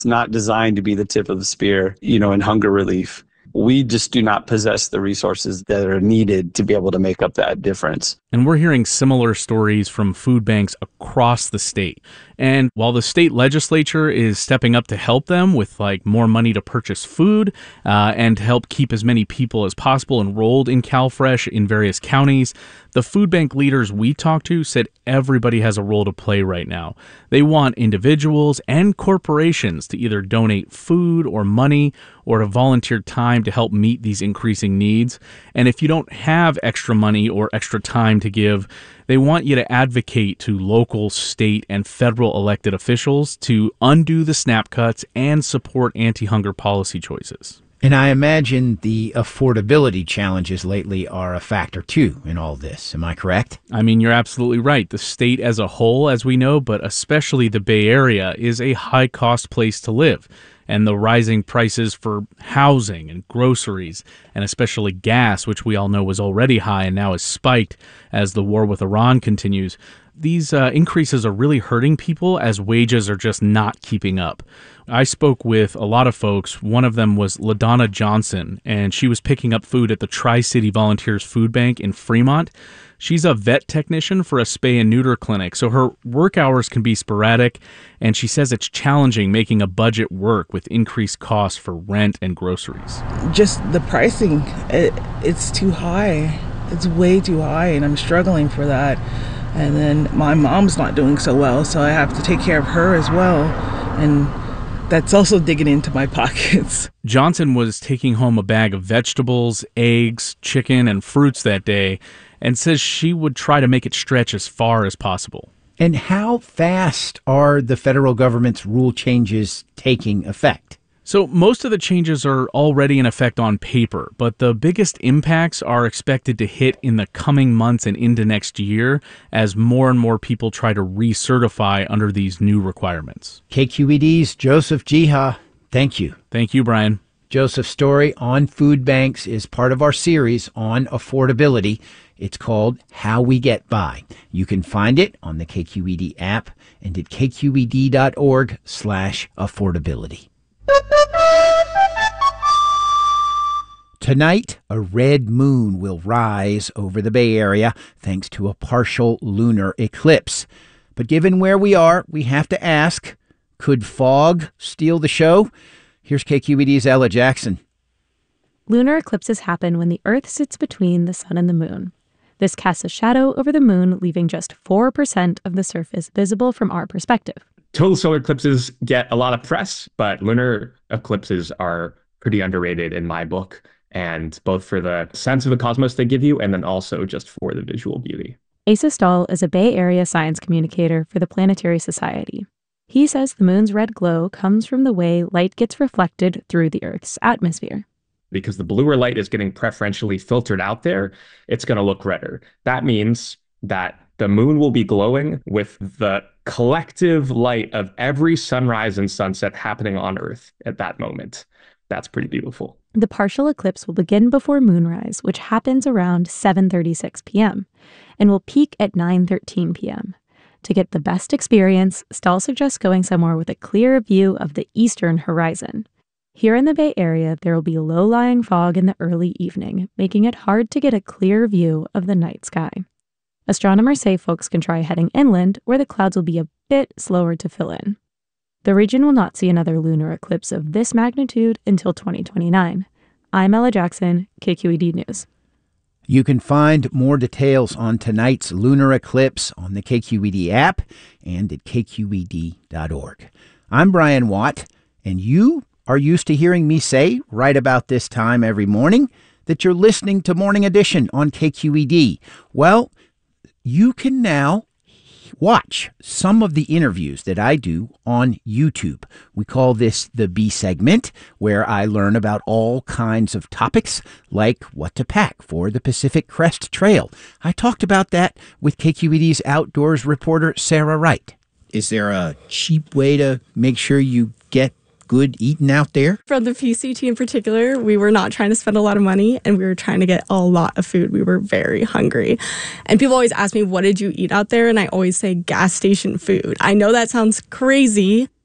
It's not designed to be the tip of the spear, in hunger relief. We just do not possess the resources that are needed to be able to make up that difference. And we're hearing similar stories from food banks across the state. And while the state legislature is stepping up to help them with more money to purchase food and help keep as many people as possible enrolled in CalFresh in various counties, the food bank leaders we talked to said everybody has a role to play right now. They want individuals and corporations to either donate food or money or to volunteer time to help meet these increasing needs. And if you don't have extra money or extra time to give, they want you to advocate to local, state, and federal elected officials to undo the SNAP cuts and support anti-hunger policy choices. And I imagine the affordability challenges lately are a factor, too, in all this. Am I correct? I mean, you're absolutely right. The state as a whole, as we know, but especially the Bay Area, is a high-cost place to live. And the rising prices for housing and groceries, and especially gas, which we all know was already high and now has spiked as the war with Iran continues, these increases are really hurting people as wages are just not keeping up. I spoke with a lot of folks. One of them was LaDonna Johnson, and she was picking up food at the Tri-City Volunteers Food Bank in Fremont. She's a vet technician for a spay and neuter clinic, so her work hours can be sporadic, and she says it's challenging making a budget work with increased costs for rent and groceries. Just the pricing, it's too high. It's way too high, and I'm struggling for that. And then my mom's not doing so well, so I have to take care of her as well. And that's also digging into my pockets. Johnson was taking home a bag of vegetables, eggs, chicken, and fruits that day, and says she would try to make it stretch as far as possible. And how fast are the federal government's rule changes taking effect? So most of the changes are already in effect on paper, but the biggest impacts are expected to hit in the coming months and into next year as more and more people try to recertify under these new requirements. KQED's Joseph Jiha, thank you. Thank you, Brian. Joseph's story on food banks is part of our series on affordability. It's called How We Get By. You can find it on the KQED app and at kqed.org/affordability. Tonight, a red moon will rise over the Bay Area thanks to a partial lunar eclipse. But given where we are, we have to ask, could fog steal the show? Here's KQED's Ella Jackson. Lunar eclipses happen when the Earth sits between the sun and the moon. This casts a shadow over the moon, leaving just 4% of the surface visible from our perspective. Total solar eclipses get a lot of press, but lunar eclipses are pretty underrated in my book, and both for the sense of the cosmos they give you and then also just for the visual beauty. Asa Stahl is a Bay Area science communicator for the Planetary Society. He says the moon's red glow comes from the way light gets reflected through the Earth's atmosphere. Because the bluer light is getting preferentially filtered out there, it's going to look redder. That means that the moon will be glowing with the collective light of every sunrise and sunset happening on Earth at that moment. That's pretty beautiful. The partial eclipse will begin before moonrise, which happens around 7:36 p.m., and will peak at 9:13 p.m. To get the best experience, Stahl suggests going somewhere with a clear view of the eastern horizon. Here in the Bay Area, there will be low-lying fog in the early evening, making it hard to get a clear view of the night sky. Astronomers say folks can try heading inland, where the clouds will be a bit slower to fill in. The region will not see another lunar eclipse of this magnitude until 2029. I'm Ella Jackson, KQED News. You can find more details on tonight's lunar eclipse on the KQED app and at kqed.org. I'm Brian Watt, and you are used to hearing me say right about this time every morning that you're listening to Morning Edition on KQED. Well, you can now watch some of the interviews that I do on YouTube. We call this the B segment, where I learn about all kinds of topics, like what to pack for the Pacific Crest Trail. I talked about that with KQED's outdoors reporter, Sarah Wright. Is there a cheap way to make sure you get good eating out there? For the PCT in particular, we were not trying to spend a lot of money, and we were trying to get a lot of food. We were very hungry. And people always ask me, what did you eat out there? And I always say gas station food. I know that sounds crazy,